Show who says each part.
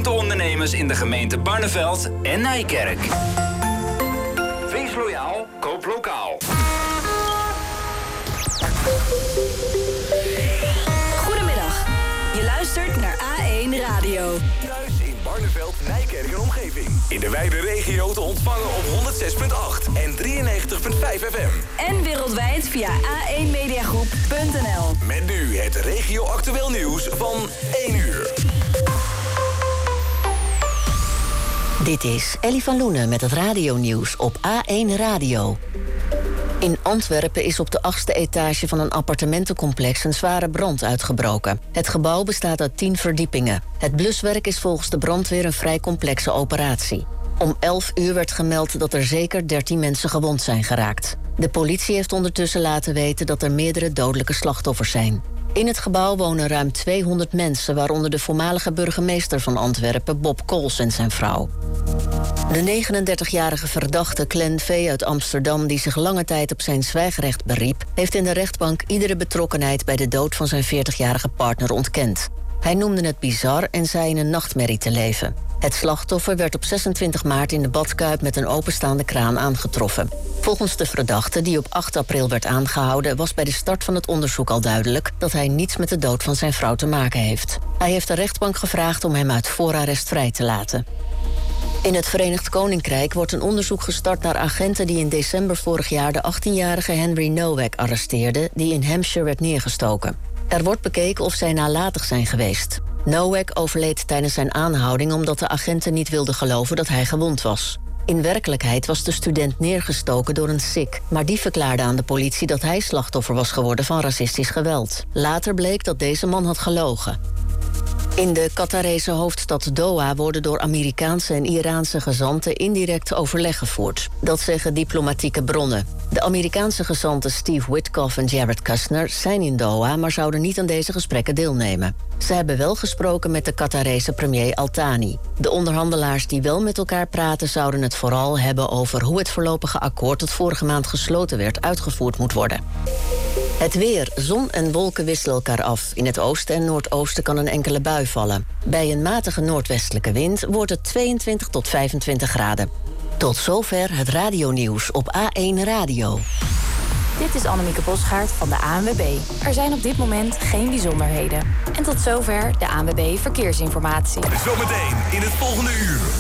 Speaker 1: de ondernemers in de gemeente Barneveld en Nijkerk. Wees loyaal, koop lokaal.
Speaker 2: Goedemiddag. Je luistert naar A1 Radio.
Speaker 3: Thuis in Barneveld, Nijkerk en omgeving. In de wijde regio te ontvangen op 106.8 en 93.5 FM.
Speaker 2: En wereldwijd via a1mediagroep.nl.
Speaker 3: Met nu het regio-actueel nieuws van 1 uur.
Speaker 4: Dit is Ellie van Loenen met het radionieuws op A1 Radio. In Antwerpen is op de 8e etage van een appartementencomplex een zware brand uitgebroken. Het gebouw bestaat uit 10 verdiepingen. Het bluswerk is volgens de brandweer een vrij complexe operatie. Om 11 uur werd gemeld dat er zeker 13 mensen gewond zijn geraakt. De politie heeft ondertussen laten weten dat er meerdere dodelijke slachtoffers zijn. In het gebouw wonen ruim 200 mensen, waaronder de voormalige burgemeester van Antwerpen, Bob Cols en zijn vrouw. De 39-jarige verdachte Glenn V. uit Amsterdam, die zich lange tijd op zijn zwijgrecht beriep, heeft in de rechtbank iedere betrokkenheid bij de dood van zijn 40-jarige partner ontkend. Hij noemde het bizar en zei in een nachtmerrie te leven. Het slachtoffer werd op 26 maart in de badkuip met een openstaande kraan aangetroffen. Volgens de verdachte, die op 8 april werd aangehouden, was bij de start van het onderzoek al duidelijk dat hij niets met de dood van zijn vrouw te maken heeft. Hij heeft de rechtbank gevraagd om hem uit voorarrest vrij te laten. In het Verenigd Koninkrijk wordt een onderzoek gestart naar agenten die in december vorig jaar de 18-jarige Henry Nowak arresteerden, die in Hampshire werd neergestoken. Er wordt bekeken of zij nalatig zijn geweest. Nowak overleed tijdens zijn aanhouding omdat de agenten niet wilden geloven dat hij gewond was. In werkelijkheid was de student neergestoken door een Sikh, maar die verklaarde aan de politie dat hij slachtoffer was geworden van racistisch geweld. Later bleek dat deze man had gelogen. In de Qatarese hoofdstad Doha worden door Amerikaanse en Iraanse gezanten indirect overleg gevoerd. Dat zeggen diplomatieke bronnen. De Amerikaanse gezanten Steve Witkoff en Jared Kushner zijn in Doha, maar zouden niet aan deze gesprekken deelnemen. Ze hebben wel gesproken met de Qatarese premier Al-Thani. De onderhandelaars die wel met elkaar praten zouden het vooral hebben over hoe het voorlopige akkoord dat vorige maand gesloten werd uitgevoerd moet worden. Het weer. Zon en wolken wisselen elkaar af. In het oosten en noordoosten kan een enkele bui vallen. Bij een matige noordwestelijke wind wordt het 22 tot 25 graden. Tot zover het radionieuws op A1 Radio.
Speaker 5: Dit is Annemieke Bosgaard van de ANWB. Er zijn op dit moment geen bijzonderheden. En tot zover de ANWB Verkeersinformatie.
Speaker 3: Zometeen in het volgende uur.